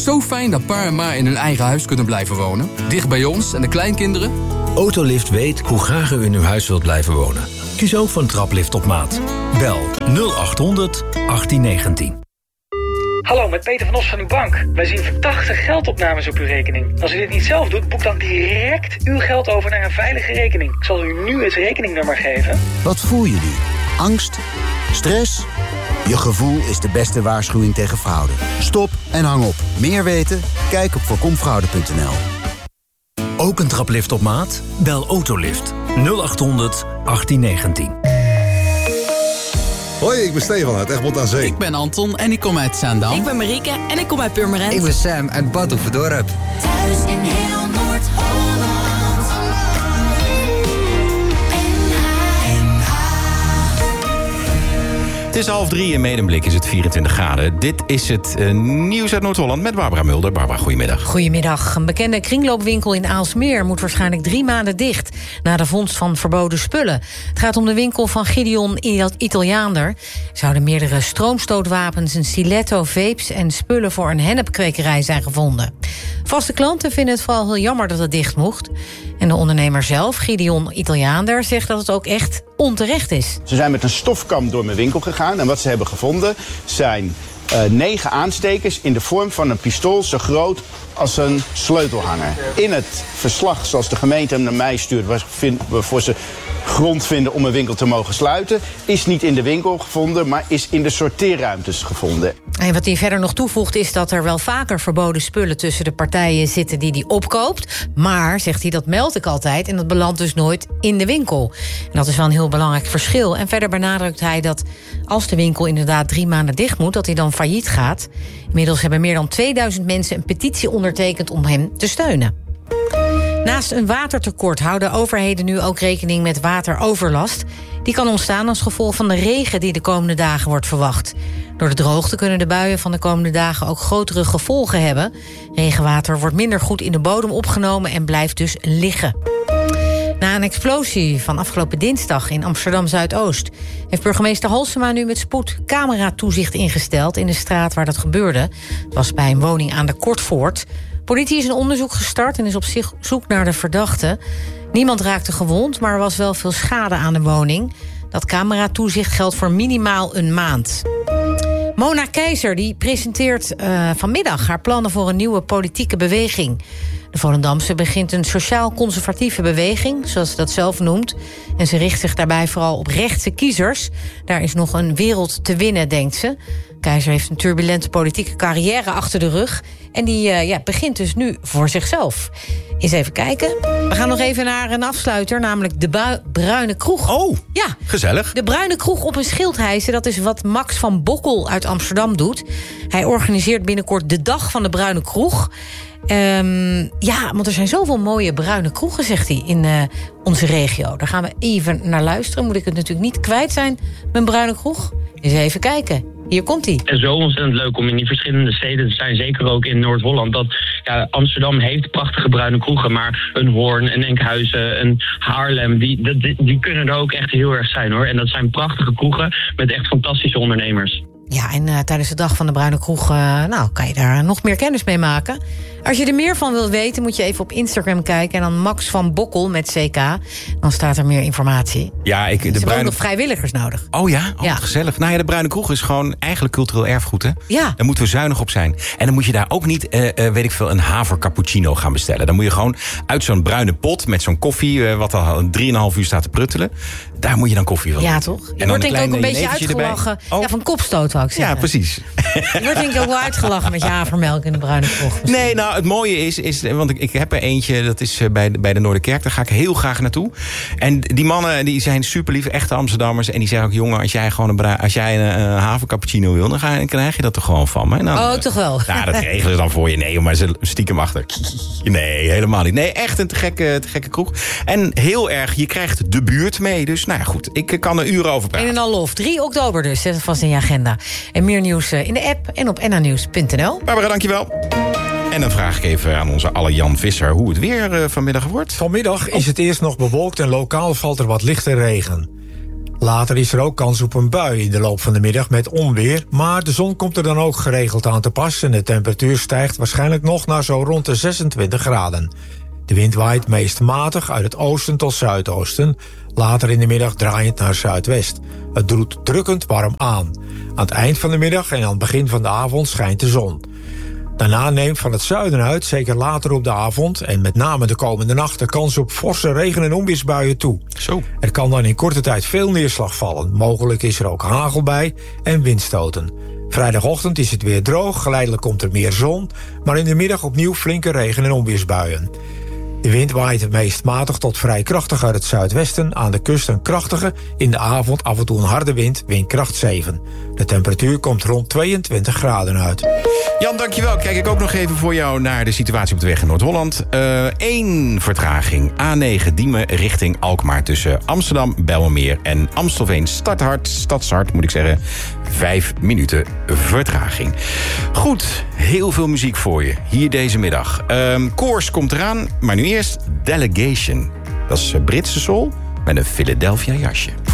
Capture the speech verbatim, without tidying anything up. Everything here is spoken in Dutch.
Zo fijn dat pa en ma in hun eigen huis kunnen blijven wonen. Dicht bij ons en de kleinkinderen. Autolift weet hoe graag u in uw huis wilt blijven wonen. Kies ook voor een traplift op maat. Bel nul acht honderd achttien negentien. Hallo, met Peter van Os van uw bank. Wij zien verdachte geldopnames op uw rekening. Als u dit niet zelf doet, boek dan direct uw geld over naar een veilige rekening. Ik zal u nu het rekeningnummer geven. Wat voel je nu? Angst? Stress? Je gevoel is de beste waarschuwing tegen fraude. Stop en hang op. Meer weten? Kijk op voorkomfraude punt n l. Ook een traplift op maat? Bel Autolift nul acht honderd achttien negentien. Hoi, ik ben Stefan uit Egmond aan Zee. Ik ben Anton en ik kom uit Zaandam. Ik ben Marieke en ik kom uit Purmerend. Ik ben Sam uit Bad Oeverdorp. Thuis in heel Noord-Holland. Het is half drie in Medemblik is het vierentwintig graden. Dit is het uh, nieuws uit Noord-Holland met Barbara Mulder. Barbara, goedemiddag. Goedemiddag. Een bekende kringloopwinkel in Aalsmeer moet waarschijnlijk drie maanden dicht na de vondst van verboden spullen. Het gaat om de winkel van Gideon Italiaander. Er zouden meerdere stroomstootwapens, een stiletto, vapes en spullen voor een hennepkwekerij zijn gevonden. Vaste klanten vinden het vooral heel jammer dat het dicht mocht. En de ondernemer zelf, Gideon Italiaander, zegt dat het ook echt onterecht is. Ze zijn met een stofkam door mijn winkel gegaan en wat ze hebben gevonden zijn uh, negen aanstekers in de vorm van een pistool zo groot als een sleutelhanger. In het verslag zoals de gemeente hem naar mij stuurt, waarvoor ze grond vinden om een winkel te mogen sluiten, is niet in de winkel gevonden, maar is in de sorteerruimtes gevonden. En wat hij verder nog toevoegt is dat er wel vaker verboden spullen tussen de partijen zitten die hij opkoopt. Maar, zegt hij, dat meld ik altijd en dat belandt dus nooit in de winkel. En dat is wel een heel belangrijk verschil. En verder benadrukt hij dat als de winkel inderdaad drie maanden dicht moet, dat hij dan failliet gaat. Inmiddels hebben meer dan tweeduizend mensen een petitie ondertekend om hem te steunen. Naast een watertekort houden overheden nu ook rekening met wateroverlast. Die kan ontstaan als gevolg van de regen die de komende dagen wordt verwacht. Door de droogte kunnen de buien van de komende dagen ook grotere gevolgen hebben. Regenwater wordt minder goed in de bodem opgenomen en blijft dus liggen. Na een explosie van afgelopen dinsdag in Amsterdam-Zuidoost heeft burgemeester Halsema nu met spoed cameratoezicht ingesteld in de straat waar dat gebeurde. Het was bij een woning aan de Kortvoort. Politie is een onderzoek gestart en is op zich zoek naar de verdachte. Niemand raakte gewond, maar er was wel veel schade aan de woning. Dat cameratoezicht geldt voor minimaal een maand. Mona Keizer die presenteert uh, vanmiddag haar plannen voor een nieuwe politieke beweging. De Volendamse begint een sociaal-conservatieve beweging, zoals ze dat zelf noemt. En ze richt zich daarbij vooral op rechtse kiezers. Daar is nog een wereld te winnen, denkt ze. Keizer heeft een turbulente politieke carrière achter de rug. En die uh, ja, begint dus nu voor zichzelf. Eens even kijken. We gaan nog even naar een afsluiter, namelijk de bui- Bruine Kroeg. Oh, ja, gezellig. De Bruine Kroeg op een schild hijsen, dat is wat Max van Bokkel uit Amsterdam doet. Hij organiseert binnenkort de Dag van de Bruine Kroeg. Um, ja, want er zijn zoveel mooie bruine kroegen, zegt hij, in uh, onze regio. Daar gaan we even naar luisteren. Moet ik het natuurlijk niet kwijt zijn, mijn bruine kroeg? Eens even kijken. Hier komt hij. En zo ontzettend leuk om in die verschillende steden te zijn, zeker ook in Noord-Holland. Dat ja, Amsterdam heeft prachtige bruine kroegen, maar een Hoorn, een Enkhuizen, een Haarlem, die, die, die kunnen er ook echt heel erg zijn, hoor. En dat zijn prachtige kroegen met echt fantastische ondernemers. Ja, en uh, tijdens de Dag van de Bruine Kroeg uh, nou, kan je daar nog meer kennis mee maken. Als je er meer van wil weten, moet je even op Instagram kijken. En dan Max van Bokkel met C K. Dan staat er meer informatie. Ja, ik, de Ze bruine... hebben nog vrijwilligers nodig. Oh ja? Oh, ja. Gezellig. Nou ja, de Bruine Kroeg is gewoon eigenlijk cultureel erfgoed, hè? Ja. Daar moeten we zuinig op zijn. En dan moet je daar ook niet, uh, uh, weet ik veel, een haver cappuccino gaan bestellen. Dan moet je gewoon uit zo'n bruine pot met zo'n koffie, uh, wat al drieënhalf uur staat te pruttelen. Daar moet je dan koffie van. Ja, toch? Je wordt denk ik ook een beetje uitgelachen. Oh. Ja, van kopstoot, wou ik zeggen. Ja, precies. Je wordt denk ik ook wel uitgelachen met je havermelk in de Bruine Kroeg. Misschien. Nee, nou, het mooie is, is want ik, ik heb er eentje, dat is bij de, bij de Noorderkerk. Daar ga ik heel graag naartoe. En die mannen, die zijn super lief, echte Amsterdammers. En die zeggen ook, jongen, als jij gewoon een, als jij een, een havercappuccino wil, dan, ga, dan krijg je dat toch gewoon van me. Nou, oh, toch wel? Nou, dat regelen ze dan voor je. Nee, maar ze stiekem achter. Nee, helemaal niet. Nee, echt een te gekke, te gekke kroeg. En heel erg, je krijgt de buurt mee. Dus nou ja, goed, ik kan er uren over praten. Een en al lof. drie oktober dus, zet het vast in je agenda. En meer nieuws in de app en op n a nieuws punt n l. Barbara, dankjewel. En dan vraag ik even aan onze alle Jan Visser hoe het weer uh, vanmiddag wordt. Vanmiddag is het eerst nog bewolkt en lokaal valt er wat lichte regen. Later is er ook kans op een bui in de loop van de middag met onweer, maar de zon komt er dan ook geregeld aan te pas en de temperatuur stijgt waarschijnlijk nog naar zo rond de zesentwintig graden. De wind waait meest matig uit het oosten tot zuidoosten, later in de middag draaiend naar zuidwest. Het doet drukkend warm aan. Aan het eind van de middag en aan het begin van de avond schijnt de zon. Daarna neemt van het zuiden uit, zeker later op de avond en met name de komende nacht, de kans op forse regen- en onweersbuien toe. Zo. Er kan dan in korte tijd veel neerslag vallen. Mogelijk is er ook hagel bij en windstoten. Vrijdagochtend is het weer droog, geleidelijk komt er meer zon, maar in de middag opnieuw flinke regen- en onweersbuien. De wind waait het meest matig tot vrij krachtig uit het zuidwesten. Aan de kust een krachtige, in de avond af en toe een harde wind, windkracht zeven. De temperatuur komt rond tweeëntwintig graden uit. Jan, dankjewel. Kijk ik ook nog even voor jou naar de situatie op de weg in Noord-Holland. Eén uh, vertraging. A negen Diemen richting Alkmaar tussen Amsterdam, Bijlmermeer en Amstelveen. Stadhart, Stadshart moet ik zeggen. Vijf minuten vertraging. Goed, heel veel muziek voor je. Hier deze middag. Um, Koors komt eraan, maar nu eerst Delegation. Dat is Britse soul met een Philadelphia jasje.